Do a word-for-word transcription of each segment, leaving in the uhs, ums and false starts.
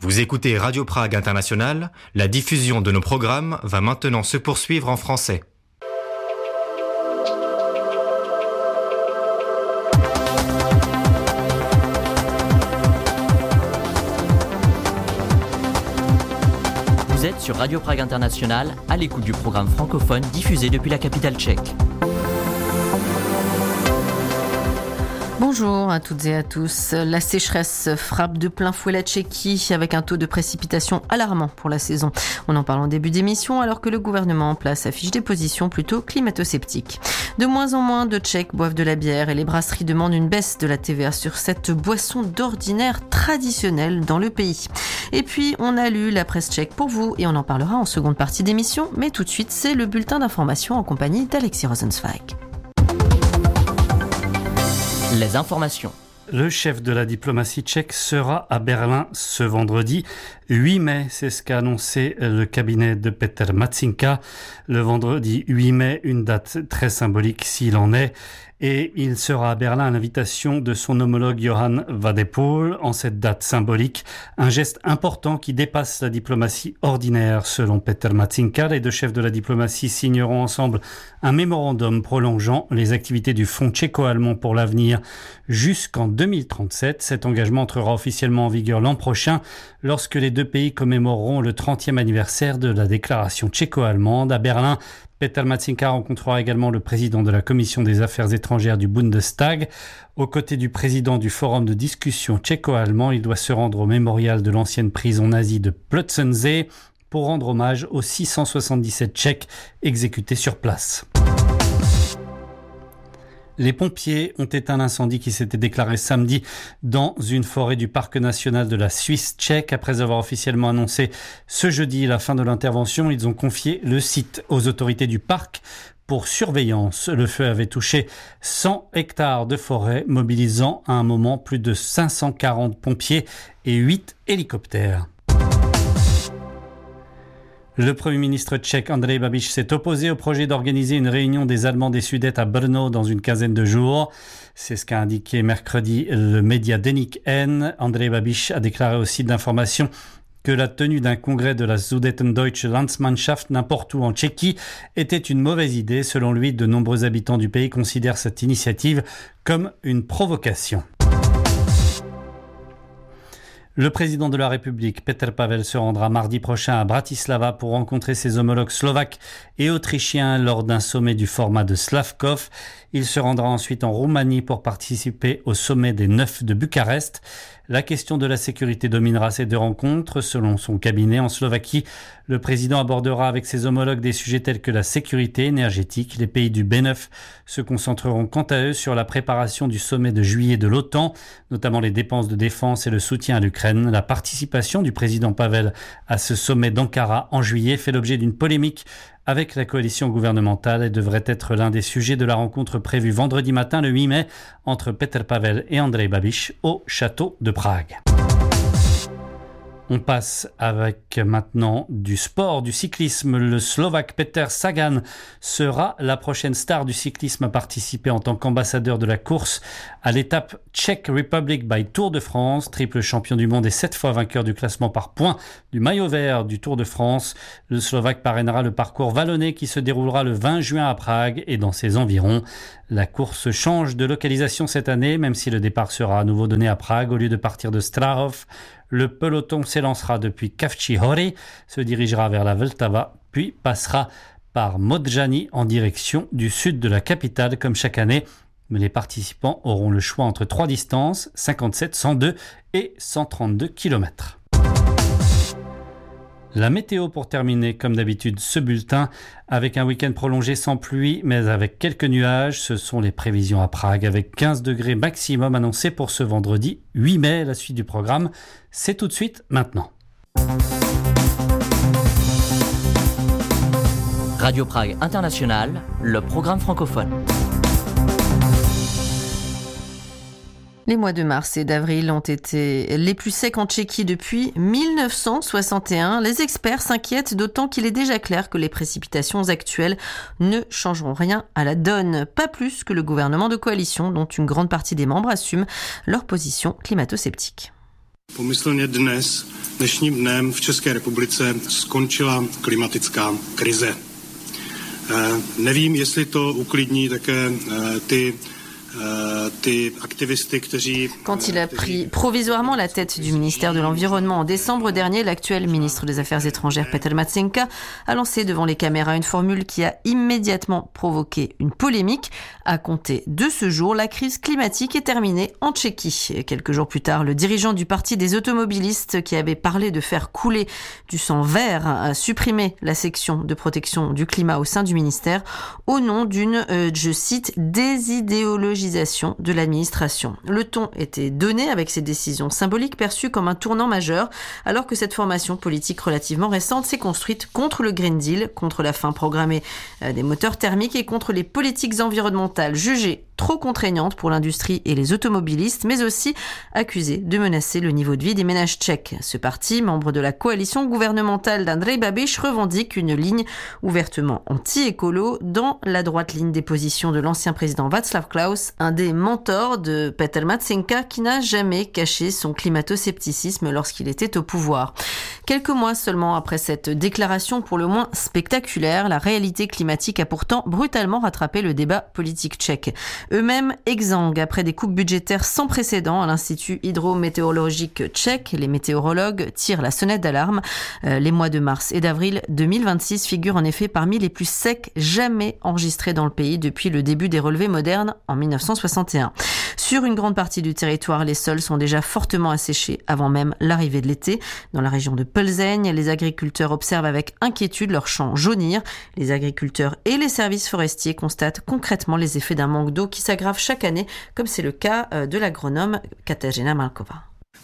Vous écoutez Radio Prague International, la diffusion de nos programmes va maintenant se poursuivre en français. Vous êtes sur Radio Prague International, à l'écoute du programme francophone diffusé depuis la capitale tchèque. Bonjour à toutes et à tous. La sécheresse frappe de plein fouet la Tchéquie avec un taux de précipitation alarmant pour la saison. On en parle en début d'émission alors que le gouvernement en place affiche des positions plutôt climato-sceptiques. De moins en moins de Tchèques boivent de la bière et les brasseries demandent une baisse de la T V A sur cette boisson d'ordinaire traditionnelle dans le pays. Et puis on a lu la presse tchèque pour vous et on en parlera en seconde partie d'émission. Mais tout de suite c'est le bulletin d'information en compagnie d'Alexis Rosenzweig. Les informations. Le chef de la diplomatie tchèque sera à Berlin ce vendredi huit mai, c'est ce qu'a annoncé le cabinet de Petr Matčinka. Le vendredi huit mai, une date très symbolique s'il en est. Et il sera à Berlin à l'invitation de son homologue Johan Wadepool en cette date symbolique. Un geste important qui dépasse la diplomatie ordinaire. Selon Petr Matčinka, les deux chefs de la diplomatie signeront ensemble un mémorandum prolongeant les activités du Fonds tchéco-allemand pour l'avenir jusqu'en deux mille trente-sept. Cet engagement entrera officiellement en vigueur l'an prochain lorsque les deux pays commémoreront le trentième anniversaire de la déclaration tchéco-allemande. À Berlin, Petr Matčinka rencontrera également le président de la Commission des Affaires étrangères du Bundestag. Aux côtés du président du Forum de discussion tchéco-allemand, il doit se rendre au mémorial de l'ancienne prison nazie de Plötzensee pour rendre hommage aux six cent soixante-dix-sept Tchèques exécutés sur place. Les pompiers ont éteint l'incendie qui s'était déclaré samedi dans une forêt du parc national de la Suisse tchèque. Après avoir officiellement annoncé ce jeudi la fin de l'intervention, ils ont confié le site aux autorités du parc pour surveillance. Le feu avait touché cent hectares de forêt, mobilisant à un moment plus de cinq cent quarante pompiers et huit hélicoptères. Le Premier ministre tchèque Andrej Babiš s'est opposé au projet d'organiser une réunion des Allemands des Sudètes à Brno dans une quinzaine de jours. C'est ce qu'a indiqué mercredi le média Deník N. Andrej Babiš a déclaré au site d'information que la tenue d'un congrès de la Sudetendeutsche Landsmannschaft n'importe où en Tchéquie était une mauvaise idée. Selon lui, de nombreux habitants du pays considèrent cette initiative comme une provocation. Le président de la République, Petr Pavel, se rendra mardi prochain à Bratislava pour rencontrer ses homologues slovaques et autrichiens lors d'un sommet du format de Slavkov. Il se rendra ensuite en Roumanie pour participer au sommet des neuf de Bucarest. La question de la sécurité dominera ces deux rencontres. Selon son cabinet, en Slovaquie, le président abordera avec ses homologues des sujets tels que la sécurité énergétique. Les pays du B neuf se concentreront quant à eux sur la préparation du sommet de juillet de l'OTAN, notamment les dépenses de défense et le soutien à l'Ukraine. La participation du président Pavel à ce sommet d'Ankara en juillet fait l'objet d'une polémique avec la coalition gouvernementale et devrait être l'un des sujets de la rencontre prévue vendredi matin le huit mai entre Petr Pavel et Andrej Babiš au château de Prague. On passe avec maintenant du sport, du cyclisme. Le Slovaque Peter Sagan sera la prochaine star du cyclisme à participer en tant qu'ambassadeur de la course à l'étape Czech Republic by Tour de France. Triple champion du monde et sept fois vainqueur du classement par points du maillot vert du Tour de France. Le Slovaque parrainera le parcours vallonné qui se déroulera le vingt juin à Prague et dans ses environs. La course change de localisation cette année, même si le départ sera à nouveau donné à Prague au lieu de partir de Strahov. Le peloton s'élancera depuis Kavčí hory, se dirigera vers la Vltava, puis passera par Modřany en direction du sud de la capitale comme chaque année. Mais les participants auront le choix entre trois distances, cinquante-sept, cent deux et cent trente-deux kilomètres. La météo pour terminer, comme d'habitude, ce bulletin avec un week-end prolongé sans pluie, mais avec quelques nuages. Ce sont les prévisions à Prague avec quinze degrés maximum annoncés pour ce vendredi huit mai. La suite du programme, c'est tout de suite maintenant. Radio Prague International, le programme francophone. Les mois de mars et d'avril ont été les plus secs en Tchéquie depuis mille neuf cent soixante et un. Les experts s'inquiètent d'autant qu'il est déjà clair que les précipitations actuelles ne changeront rien à la donne. Pas plus que le gouvernement de coalition dont une grande partie des membres assument leur position climato-sceptique. Pomyslně dnes dnešním dnem v České republice skončila klimatická krize. Nevím, jestli to uklidní také ty Quand il a pris provisoirement la tête du ministère de l'Environnement en décembre dernier, l'actuel ministre des Affaires étrangères Petr Matsenka a lancé devant les caméras une formule qui a immédiatement provoqué une polémique. À compter de ce jour, la crise climatique est terminée en Tchéquie. Quelques jours plus tard, le dirigeant du parti des automobilistes qui avait parlé de faire couler du sang vert a supprimé la section de protection du climat au sein du ministère au nom d'une, euh, je cite, désidéologie de l'administration. Le ton était donné avec ces décisions symboliques perçues comme un tournant majeur, alors que cette formation politique relativement récente s'est construite contre le Green Deal, contre la fin programmée des moteurs thermiques et contre les politiques environnementales jugées trop contraignantes pour l'industrie et les automobilistes, mais aussi accusées de menacer le niveau de vie des ménages tchèques. Ce parti, membre de la coalition gouvernementale d'Andrej Babiš, revendique une ligne ouvertement anti-écolo dans la droite ligne des positions de l'ancien président Václav Klaus, un des mentors de Petr Matsenka qui n'a jamais caché son climato-scepticisme lorsqu'il était au pouvoir. Quelques mois seulement après cette déclaration pour le moins spectaculaire, la réalité climatique a pourtant brutalement rattrapé le débat politique tchèque. Eux-mêmes exsangues après des coupes budgétaires sans précédent à l'Institut hydrométéorologique tchèque, les météorologues tirent la sonnette d'alarme. Euh, les mois de mars et d'avril deux mille vingt-six figurent en effet parmi les plus secs jamais enregistrés dans le pays depuis le début des relevés modernes en mille neuf cent soixante et un. Sur une grande partie du territoire, les sols sont déjà fortement asséchés avant même l'arrivée de l'été. Dans la région de Plzeň, les agriculteurs observent avec inquiétude leurs champs jaunir. Les agriculteurs et les services forestiers constatent concrètement les effets d'un manque d'eau qui s'aggrave chaque année, comme c'est le cas de l'agronome Kateřina Malková.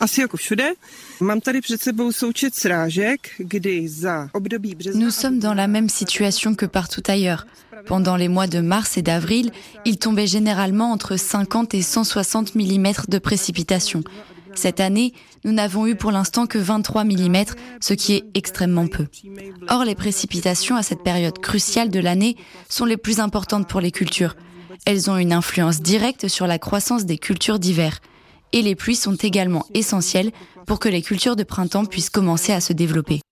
Nous sommes dans la même situation que partout ailleurs. Pendant les mois de mars et d'avril, il tombait généralement entre cinquante et cent soixante millimètres de précipitations. Cette année, nous n'avons eu pour l'instant que vingt-trois millimètres, ce qui est extrêmement peu. Or, les précipitations à cette période cruciale de l'année sont les plus importantes pour les cultures. Elles ont une influence directe sur la croissance des cultures d'hiver. Et les pluies sont également essentielles pour que les cultures de printemps puissent commencer à se développer.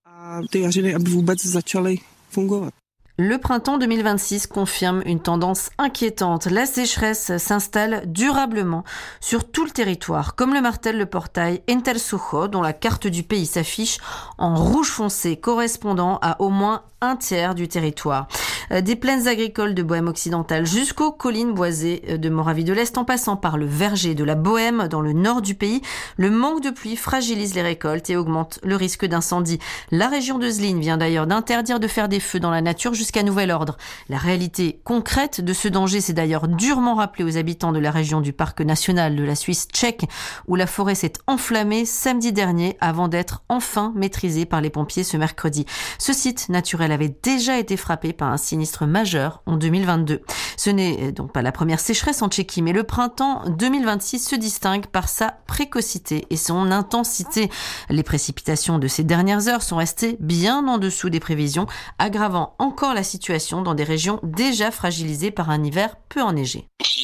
Le printemps deux mille vingt-six confirme une tendance inquiétante. La sécheresse s'installe durablement sur tout le territoire, comme le martèle le portail Intersucho, dont la carte du pays s'affiche en rouge foncé, correspondant à au moins un tiers du territoire. Des plaines agricoles de Bohême occidentale jusqu'aux collines boisées de Moravie de l'Est, en passant par le verger de la Bohême dans le nord du pays, le manque de pluie fragilise les récoltes et augmente le risque d'incendie. La région de Zlín vient d'ailleurs d'interdire de faire des feux dans la nature jusqu'à nouvel ordre. La réalité concrète de ce danger s'est d'ailleurs durement rappelée aux habitants de la région du parc national de la Suisse tchèque, où la forêt s'est enflammée samedi dernier avant d'être enfin maîtrisée par les pompiers ce mercredi. Ce site naturel avait déjà été frappé par un sinistre majeur en deux mille vingt-deux. Ce n'est donc pas la première sécheresse en Tchéquie, mais le printemps deux mille vingt-six se distingue par sa précocité et son intensité. Les précipitations de ces dernières heures sont restées bien en dessous des prévisions, aggravant encore la situation dans des régions déjà fragilisées par un hiver peu enneigé.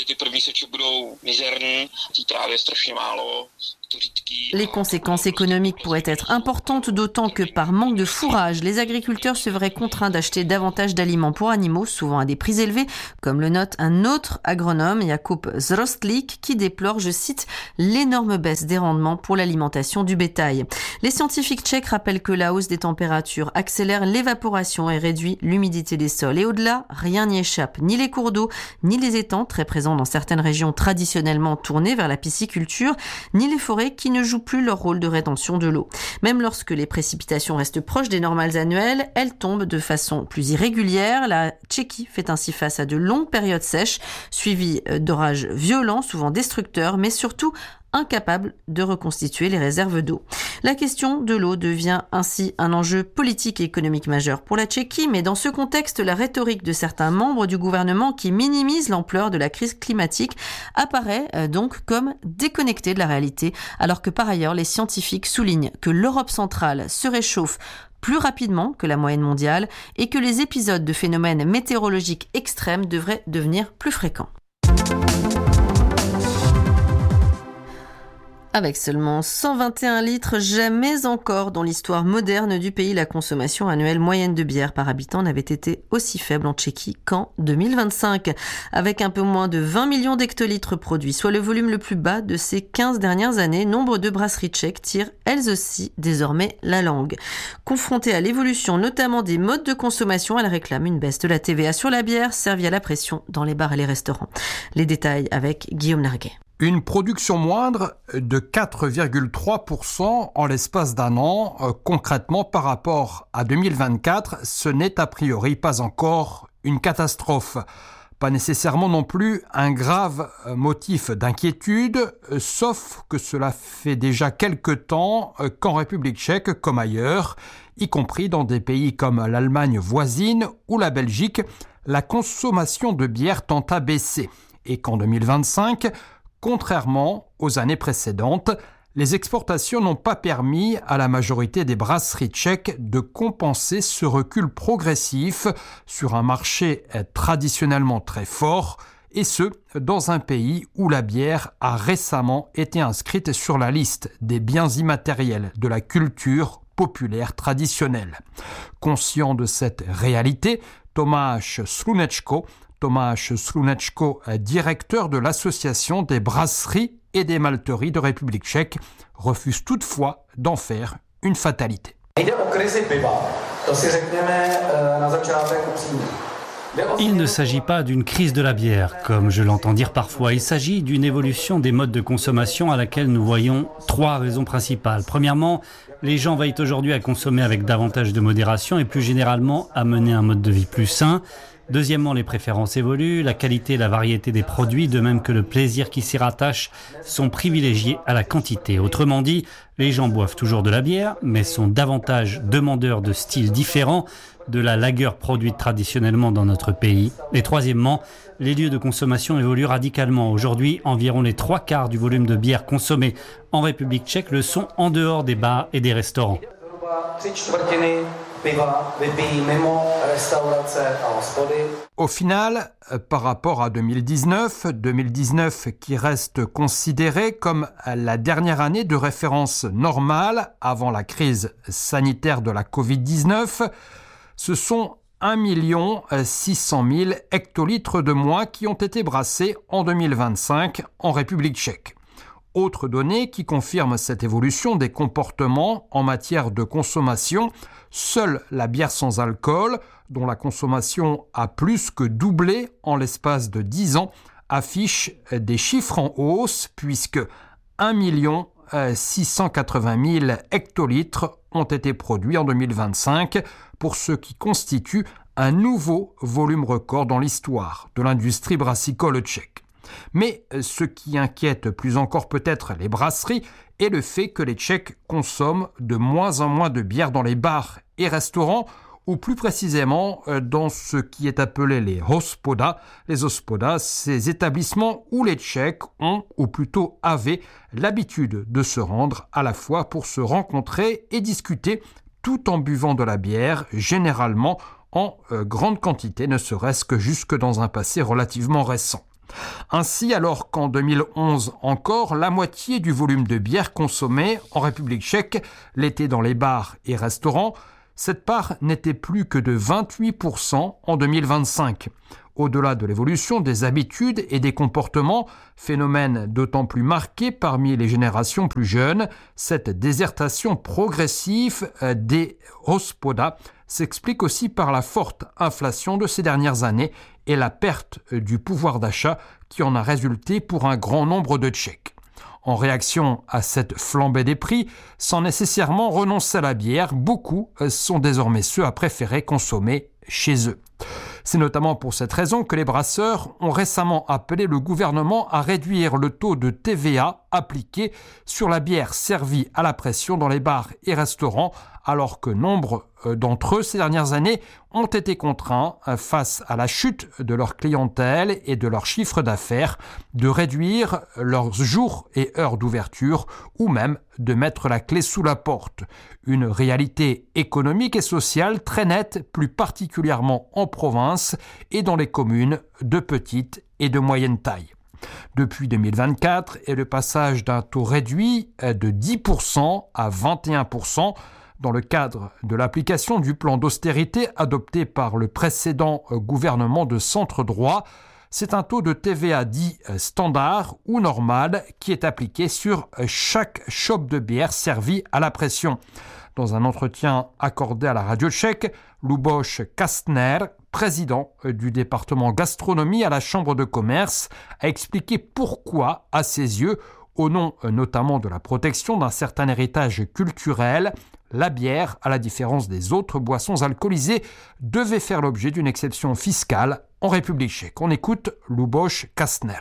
Les conséquences économiques pourraient être importantes, d'autant que par manque de fourrage, les agriculteurs se verraient contraints d'acheter davantage d'aliments pour animaux, souvent à des prix élevés, comme le note un autre agronome, Jakub Zrostlik, qui déplore, je cite, l'énorme baisse des rendements pour l'alimentation du bétail. Les scientifiques tchèques rappellent que la hausse des températures accélère l'évaporation et réduit l'humidité des sols. Et au-delà, rien n'y échappe, ni les cours d'eau, ni les étangs, très présents dans certaines régions traditionnellement tournées vers la pisciculture, ni les forêts qui ne jouent plus leur rôle de rétention de l'eau. Même lorsque les précipitations restent proches des normales annuelles, elles tombent de façon plus irrégulière. La Tchéquie fait ainsi face à de longues périodes sèches, suivies d'orages violents, souvent destructeurs, mais surtout incapable de reconstituer les réserves d'eau. La question de l'eau devient ainsi un enjeu politique et économique majeur pour la Tchéquie, mais dans ce contexte, la rhétorique de certains membres du gouvernement qui minimisent l'ampleur de la crise climatique apparaît donc comme déconnectée de la réalité, alors que par ailleurs, les scientifiques soulignent que l'Europe centrale se réchauffe plus rapidement que la moyenne mondiale et que les épisodes de phénomènes météorologiques extrêmes devraient devenir plus fréquents. Avec seulement cent vingt et un litres, jamais encore dans l'histoire moderne du pays, la consommation annuelle moyenne de bière par habitant n'avait été aussi faible en Tchéquie qu'en deux mille vingt-cinq. Avec un peu moins de vingt millions d'hectolitres produits, soit le volume le plus bas de ces quinze dernières années, nombre de brasseries tchèques tirent elles aussi désormais la langue. Confrontées à l'évolution notamment des modes de consommation, elles réclament une baisse de la T V A sur la bière servie à la pression dans les bars et les restaurants. Les détails avec Guillaume Narguet. Une production moindre de quatre virgule trois pour cent en l'espace d'un an. Euh, concrètement, par rapport à deux mille vingt-quatre, ce n'est a priori pas encore une catastrophe. Pas nécessairement non plus un grave motif d'inquiétude, euh, sauf que cela fait déjà quelque temps euh, qu'en République tchèque, comme ailleurs, y compris dans des pays comme l'Allemagne voisine ou la Belgique, la consommation de bière tend à baisser. Et qu'en deux mille vingt-cinq, contrairement aux années précédentes, les exportations n'ont pas permis à la majorité des brasseries tchèques de compenser ce recul progressif sur un marché traditionnellement très fort, et ce, dans un pays où la bière a récemment été inscrite sur la liste des biens immatériels de la culture populaire traditionnelle. Conscient de cette réalité, Tomáš Slunečko, Tomáš Slunečko, directeur de l'association des brasseries et des malteries de République tchèque, refuse toutefois d'en faire une fatalité. Il ne s'agit pas d'une crise de la bière, comme je l'entends dire parfois. Il s'agit d'une évolution des modes de consommation à laquelle nous voyons trois raisons principales. Premièrement, les gens veillent aujourd'hui à consommer avec davantage de modération et plus généralement à mener un mode de vie plus sain. Deuxièmement, les préférences évoluent, la qualité et la variété des produits, de même que le plaisir qui s'y rattache, sont privilégiés à la quantité. Autrement dit, les gens boivent toujours de la bière, mais sont davantage demandeurs de styles différents de la lager produite traditionnellement dans notre pays. Et troisièmement, les lieux de consommation évoluent radicalement. Aujourd'hui, environ les trois quarts du volume de bière consommé en République tchèque le sont en dehors des bars et des restaurants. Au final, par rapport à deux mille dix-neuf, deux mille dix-neuf qui reste considérée comme la dernière année de référence normale avant la crise sanitaire de la covid dix-neuf, ce sont un million six cent mille hectolitres de moins qui ont été brassés en deux mille vingt-cinq en République tchèque. Autre donnée qui confirme cette évolution des comportements en matière de consommation, seule la bière sans alcool, dont la consommation a plus que doublé en l'espace de dix ans, affiche des chiffres en hausse puisque un million six cent quatre-vingt mille hectolitres ont été produits en deux mille vingt-cinq, pour ce qui constitue un nouveau volume record dans l'histoire de l'industrie brassicole tchèque. Mais ce qui inquiète plus encore peut-être les brasseries est le fait que les Tchèques consomment de moins en moins de bière dans les bars et restaurants, ou plus précisément dans ce qui est appelé les hospoda. Les hospodas, ces établissements où les Tchèques ont, ou plutôt avaient, l'habitude de se rendre à la fois pour se rencontrer et discuter, tout en buvant de la bière, généralement en euh, grande quantité, ne serait-ce que jusque dans un passé relativement récent. Ainsi, alors qu'en deux mille onze encore, la moitié du volume de bière consommé en République tchèque l'était dans les bars et restaurants, cette part n'était plus que de vingt-huit pour cent en deux mille vingt-cinq. Au-delà de l'évolution des habitudes et des comportements, phénomène d'autant plus marqué parmi les générations plus jeunes, cette désertation progressive des hospodas s'explique aussi par la forte inflation de ces dernières années et la perte du pouvoir d'achat qui en a résulté pour un grand nombre de Tchèques. En réaction à cette flambée des prix, sans nécessairement renoncer à la bière, beaucoup sont désormais ceux à préférer consommer chez eux. C'est notamment pour cette raison que les brasseurs ont récemment appelé le gouvernement à réduire le taux de T V A appliqué sur la bière servie à la pression dans les bars et restaurants, alors que nombre d'entre eux ces dernières années ont été contraints, face à la chute de leur clientèle et de leur chiffre d'affaires, de réduire leurs jours et heures d'ouverture ou même de mettre la clé sous la porte. Une réalité économique et sociale très nette, plus particulièrement en province et dans les communes de petite et de moyenne taille. Depuis deux mille vingt-quatre et le passage d'un taux réduit de dix pour cent à vingt et un pour cent dans le cadre de l'application du plan d'austérité adopté par le précédent gouvernement de centre droit. C'est un taux de T V A dit standard ou normal qui est appliqué sur chaque chope de bière servie à la pression. Dans un entretien accordé à la radio tchèque, Luboš Kastner, président du département gastronomie à la Chambre de commerce, a expliqué pourquoi, à ses yeux, au nom notamment de la protection d'un certain héritage culturel, la bière, à la différence des autres boissons alcoolisées, devait faire l'objet d'une exception fiscale en République tchèque. On écoute Luboš Kastner.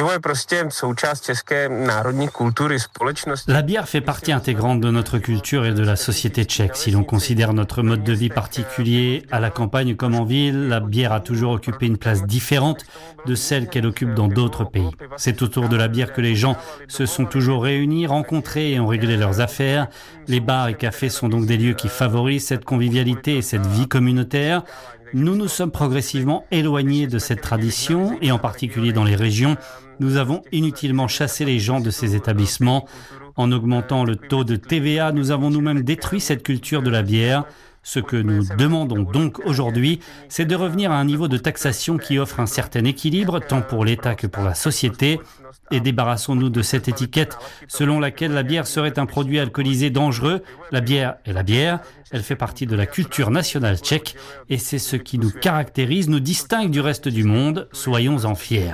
La bière fait partie intégrante de notre culture et de la société tchèque. Si l'on considère notre mode de vie particulier à la campagne comme en ville, la bière a toujours occupé une place différente de celle qu'elle occupe dans d'autres pays. C'est autour de la bière que les gens se sont toujours réunis, rencontrés et ont réglé leurs affaires. Les bars et cafés sont donc des lieux qui favorisent cette convivialité et cette vie communautaire. Nous nous sommes progressivement éloignés de cette tradition et en particulier dans les régions, nous avons inutilement chassé les gens de ces établissements. En augmentant le taux de T V A, nous avons nous-mêmes détruit cette culture de la bière. Ce que nous demandons donc aujourd'hui, c'est de revenir à un niveau de taxation qui offre un certain équilibre, tant pour l'État que pour la société. Et débarrassons-nous de cette étiquette selon laquelle la bière serait un produit alcoolisé dangereux. La bière est la bière, elle fait partie de la culture nationale tchèque et c'est ce qui nous caractérise, nous distingue du reste du monde. Soyons-en fiers.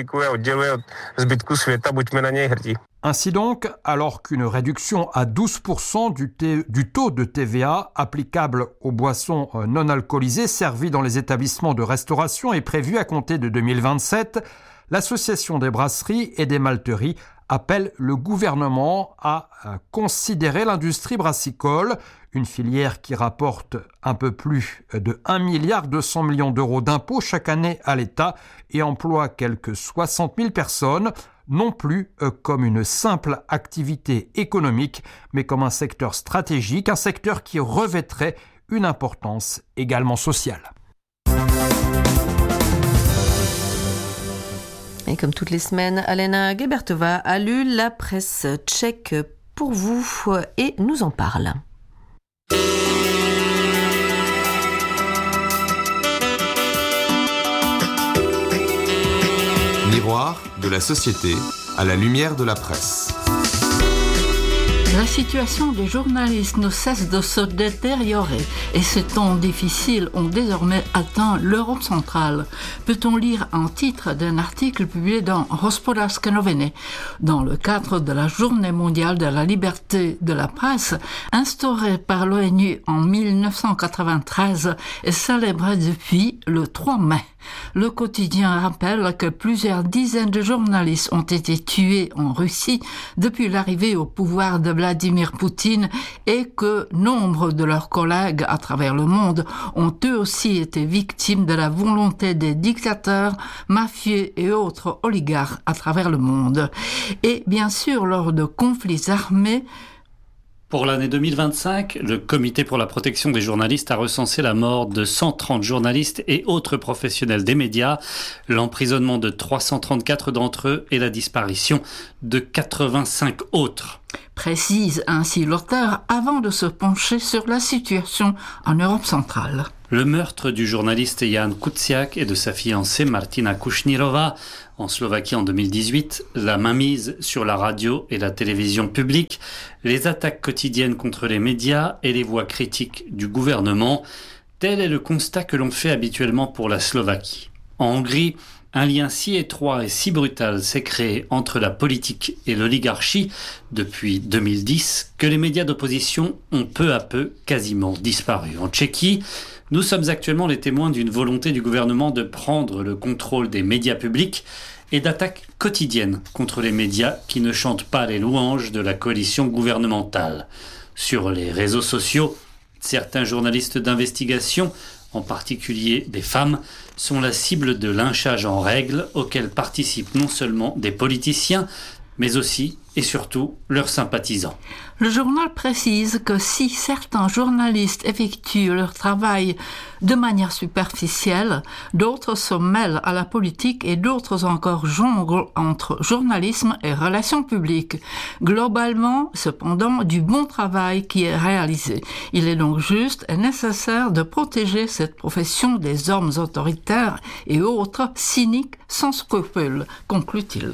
Ainsi donc, alors qu'une réduction à douze pour cent du, t- du taux de T V A applicable aux boissons non alcoolisées servies dans les établissements de restauration est prévue à compter de deux mille vingt-sept, l'Association des brasseries et des malteries appelle le gouvernement à considérer l'industrie brassicole, une filière qui rapporte un peu plus de un milliard deux cents millions d'euros d'impôts chaque année à l'État et emploie quelques soixante mille personnes, non plus comme une simple activité économique, mais comme un secteur stratégique, un secteur qui revêtrait une importance également sociale. Et comme toutes les semaines, Alena Gebertova a lu la presse tchèque pour vous et nous en parle. Miroir de la société à la lumière de la presse. La situation des journalistes ne cesse de se détériorer et ces temps difficiles ont désormais atteint l'Europe centrale. Peut-on lire un titre d'un article publié dans Hospodářské noviny dans le cadre de la Journée mondiale de la liberté de la presse, instaurée par l'ONU en dix-neuf cent quatre-vingt-treize et célébrée depuis le trois mai. Le quotidien rappelle que plusieurs dizaines de journalistes ont été tués en Russie depuis l'arrivée au pouvoir de Vladimir Poutine et que nombre de leurs collègues à travers le monde ont eux aussi été victimes de la volonté des dictateurs, mafieux et autres oligarques à travers le monde. Et bien sûr, lors de conflits armés, pour l'année deux mille vingt-cinq, le Comité pour la protection des journalistes a recensé la mort de cent trente journalistes et autres professionnels des médias, l'emprisonnement de trois cent trente-quatre d'entre eux et la disparition de quatre-vingt-cinq autres. Précise ainsi l'auteur avant de se pencher sur la situation en Europe centrale. Le meurtre du journaliste Jan Kuciak et de sa fiancée Martina Kušnírova en Slovaquie en deux mille dix-huit, la mainmise sur la radio et la télévision publique, les attaques quotidiennes contre les médias et les voix critiques du gouvernement, tel est le constat que l'on fait habituellement pour la Slovaquie. En Hongrie, un lien si étroit et si brutal s'est créé entre la politique et l'oligarchie depuis deux mille dix que les médias d'opposition ont peu à peu quasiment disparu. En Tchéquie, nous sommes actuellement les témoins d'une volonté du gouvernement de prendre le contrôle des médias publics et d'attaques quotidiennes contre les médias qui ne chantent pas les louanges de la coalition gouvernementale. Sur les réseaux sociaux, certains journalistes d'investigation, en particulier des femmes, sont la cible de lynchages en règle auxquels participent non seulement des politiciens, mais aussi et surtout leurs sympathisants. Le journal précise que si certains journalistes effectuent leur travail de manière superficielle, d'autres se mêlent à la politique et d'autres encore jonglent entre journalisme et relations publiques. Globalement, cependant, du bon travail qui est réalisé. Il est donc juste et nécessaire de protéger cette profession des hommes autoritaires et autres cyniques sans scrupules, conclut-il.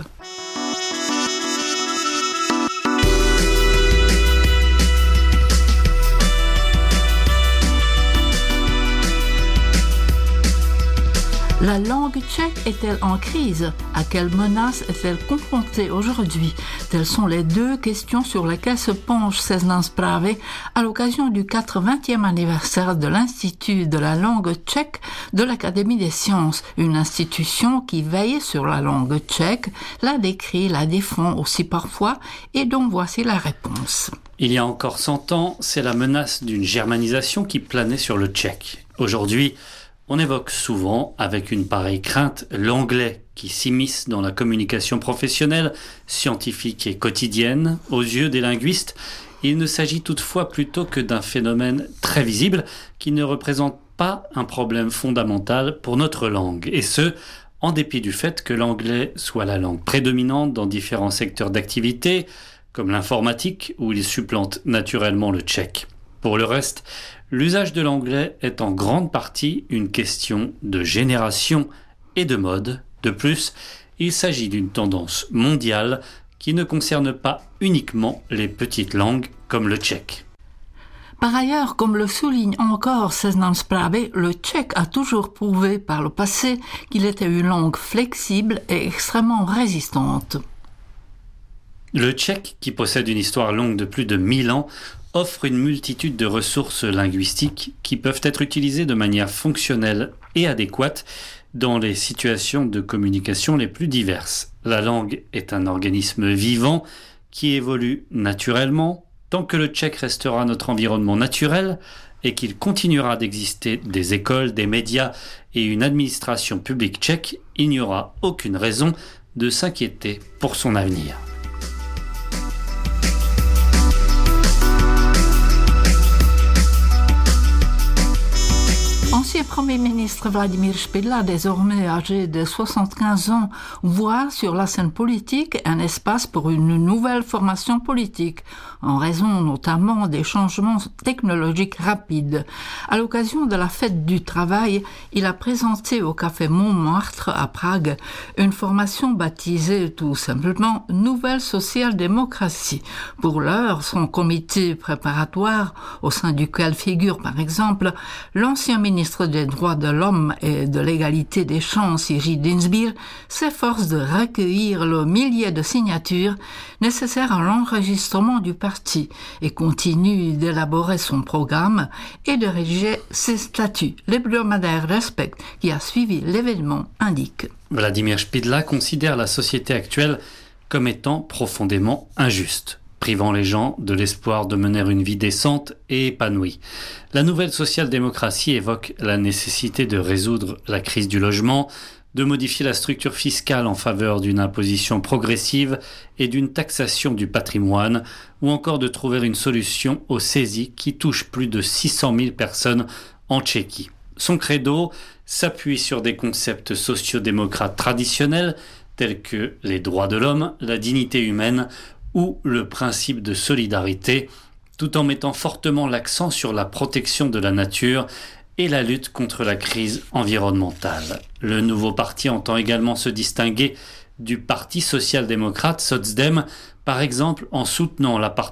La langue tchèque est-elle en crise? À quelle menace est-elle confrontée aujourd'hui? Telles sont les deux questions sur lesquelles se penche Seznam Zprávy à l'occasion du quatre-vingtième anniversaire de l'Institut de la langue tchèque de l'Académie des sciences, une institution qui veille sur la langue tchèque, la décrit, la défend aussi parfois, et dont voici la réponse. Il y a encore cent ans, c'est la menace d'une germanisation qui planait sur le tchèque. Aujourd'hui, on évoque souvent, avec une pareille crainte, l'anglais qui s'immisce dans la communication professionnelle, scientifique et quotidienne. Aux yeux des linguistes, il ne s'agit toutefois plutôt que d'un phénomène très visible qui ne représente pas un problème fondamental pour notre langue. Et ce, en dépit du fait que l'anglais soit la langue prédominante dans différents secteurs d'activité, comme l'informatique, où il supplante naturellement le tchèque. Pour le reste, l'usage de l'anglais est en grande partie une question de génération et de mode. De plus, il s'agit d'une tendance mondiale qui ne concerne pas uniquement les petites langues comme le tchèque. Par ailleurs, comme le souligne encore Seznam Zprávy, le tchèque a toujours prouvé par le passé qu'il était une langue flexible et extrêmement résistante. Le tchèque, qui possède une histoire longue de plus de mille ans, offre une multitude de ressources linguistiques qui peuvent être utilisées de manière fonctionnelle et adéquate dans les situations de communication les plus diverses. La langue est un organisme vivant qui évolue naturellement. Tant que le tchèque restera notre environnement naturel et qu'il continuera d'exister des écoles, des médias et une administration publique tchèque, il n'y aura aucune raison de s'inquiéter pour son avenir. L'ancien Premier ministre Vladimír Špidla, désormais âgé de soixante-quinze ans, voit sur la scène politique un espace pour une nouvelle formation politique, en raison notamment des changements technologiques rapides. À l'occasion de la fête du travail, il a présenté au Café Montmartre à Prague une formation baptisée tout simplement Nouvelle social-démocratie. Pour l'heure, son comité préparatoire, au sein duquel figure par exemple l'ancien ministre des droits de l'homme et de l'égalité des chances, Jiří Dienstbier, s'efforce de recueillir le millier de signatures nécessaires à l'enregistrement du parti et continue d'élaborer son programme et de rédiger ses statuts. L'hebdomadaire Respect, qui a suivi l'événement, indique. Vladimír Špidla considère la société actuelle comme étant profondément injuste, privant les gens de l'espoir de mener une vie décente et épanouie. La nouvelle social-démocratie évoque la nécessité de résoudre la crise du logement, de modifier la structure fiscale en faveur d'une imposition progressive et d'une taxation du patrimoine, ou encore de trouver une solution aux saisies qui touchent plus de six cent mille personnes en Tchéquie. Son credo s'appuie sur des concepts sociodémocrates traditionnels tels que les droits de l'homme, la dignité humaine ou le principe de solidarité, tout en mettant fortement l'accent sur la protection de la nature et la lutte contre la crise environnementale. Le nouveau parti entend également se distinguer du parti social-démocrate Socdem, par exemple en soutenant la participation